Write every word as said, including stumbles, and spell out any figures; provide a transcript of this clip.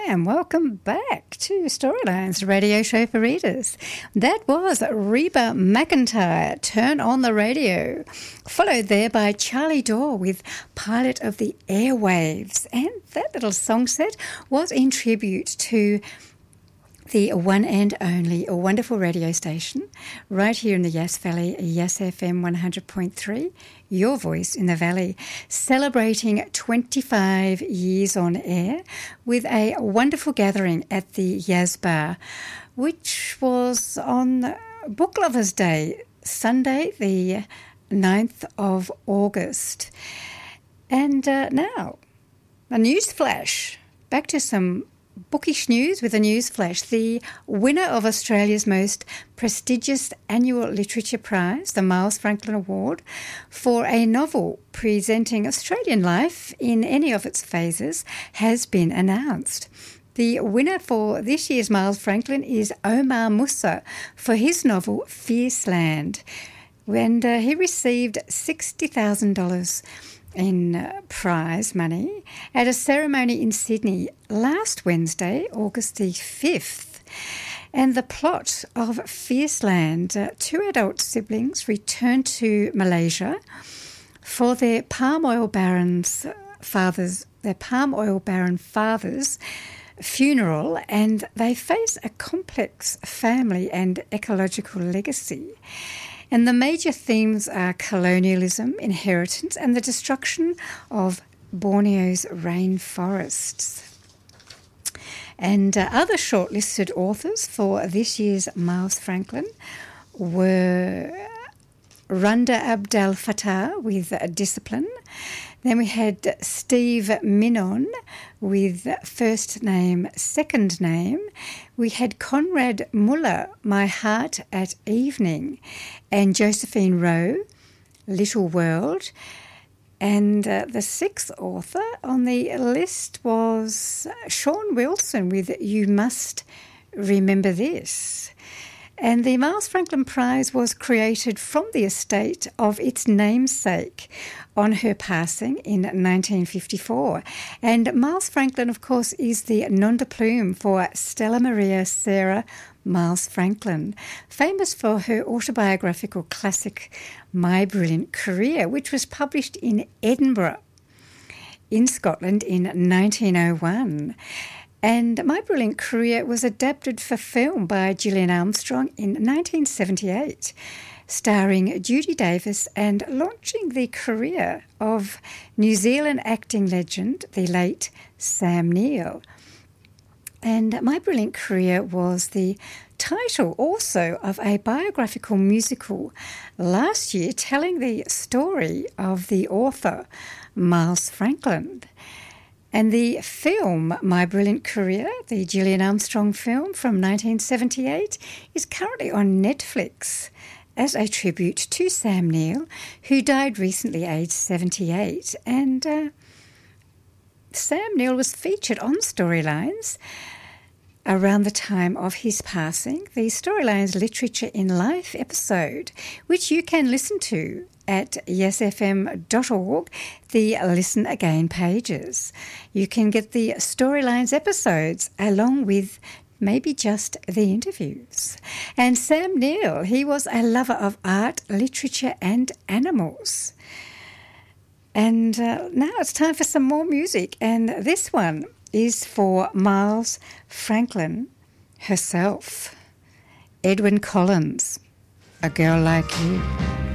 and welcome back to Storylines, the radio show for readers. That was Reba McEntire, Turn on the Radio, followed there by Charlie Dore with Pilot of the Airwaves. And that little song set was in tribute to the one and only wonderful radio station right here in the Yass Valley, Yass F M one hundred point three, your voice in the valley, celebrating twenty-five years on air with a wonderful gathering at the Yas Bar, which was on Book Lovers Day, Sunday the ninth of August. And uh, now, a news flash, back to some bookish news with a news flash. The winner of Australia's most prestigious annual literature prize, the Miles Franklin Award, for a novel presenting Australian life in any of its phases, has been announced. The winner for this year's Miles Franklin is Omar Musa for his novel Fierce Land, and uh, he received sixty thousand dollars in uh, prize money at a ceremony in Sydney last Wednesday, August the fifth. And the plot of Fierce Land, uh, two adult siblings return to Malaysia for their palm oil baron's father's, their palm oil baron father's funeral, and they face a complex family and ecological legacy. And the major themes are colonialism, inheritance, and the destruction of Borneo's rainforests. And uh, other shortlisted authors for this year's Miles Franklin were Randa Abdel Fattah with Discipline. Then we had Steve Minon with First Name, Second Name. We had Conrad Muller, My Heart at Evening, and Josephine Rowe, Little World. And uh, the sixth author on the list was Sean Wilson with You Must Remember This. And the Miles Franklin Prize was created from the estate of its namesake on her passing in nineteen fifty-four. And Miles Franklin, of course, is the nom de plume for Stella Maria Sarah Miles Franklin, famous for her autobiographical classic My Brilliant Career, which was published in Edinburgh in Scotland in nineteen oh one. And My Brilliant Career was adapted for film by Gillian Armstrong in nineteen seventy-eight, starring Judi Davis and launching the career of New Zealand acting legend, the late Sam Neill. And My Brilliant Career was the title also of a biographical musical last year telling the story of the author, Miles Franklin. And the film, My Brilliant Career, the Gillian Armstrong film from nineteen seventy-eight, is currently on Netflix as a tribute to Sam Neill, who died recently aged seventy-eight. And uh, Sam Neill was featured on Storylines around the time of his passing, the Storylines Literature in Life episode, which you can listen to at yass f m dot org, the Listen Again pages. You can get the Storylines episodes along with maybe just the interviews. And Sam Neill, he was a lover of art, literature and animals. And uh, now it's time for some more music, and this one is for Miles Franklin herself. Edwyn Collins, A Girl Like You.